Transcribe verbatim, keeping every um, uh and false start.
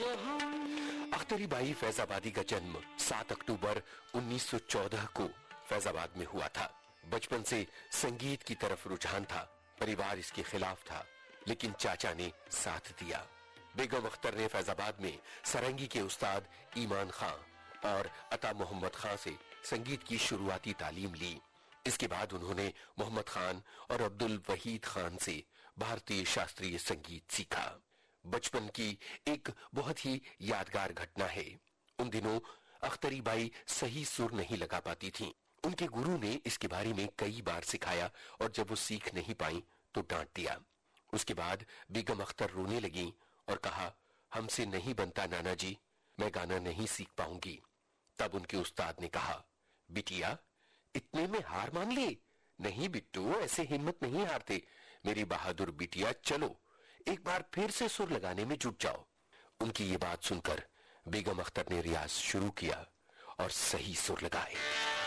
Akhtari by Faizabadi का जन्म सात अक्टूबर उन्नीस सौ चौदह को फैजाबाद में हुआ था। बचपन से संगीत की तरफ रुझान था। परिवार इसके खिलाफ था, लेकिन चाचा ने साथ दिया। बेगम अख्तर ने फैजाबाद में सारंगी के उस्ताद ईमान खां और अता मोहम्मद खां से संगीत की शुरुआती तालीम ली। इसके बाद उन्होंने मोहम्मद खान और अब्दुल वहीद खान से भारतीय शास्त्रीय संगीत सीखा। बचपन की एक बहुत ही यादगार घटना है। उन दिनों अख्तरी बाई सही सुर नहीं लगा पाती थीं। उनके गुरु ने इसके बारे में कई बार सिखाया और जब वो सीख नहीं पाई तो डांट दिया। उसके बाद बेगम अख्तर रोने लगी और कहा, हमसे नहीं बनता नाना जी, मैं गाना नहीं सीख पाऊंगी। तब उनके उस्ताद ने कहा, बिटिया इतने में हार मान ली? नहीं बिट्टू, ऐसे हिम्मत नहीं हारते। मेरी बहादुर बिटिया, चलो एक बार फिर से सुर लगाने में जुट जाओ। उनकी ये बात सुनकर बेगम अख्तर ने रियाज शुरू किया और सही सुर लगाए।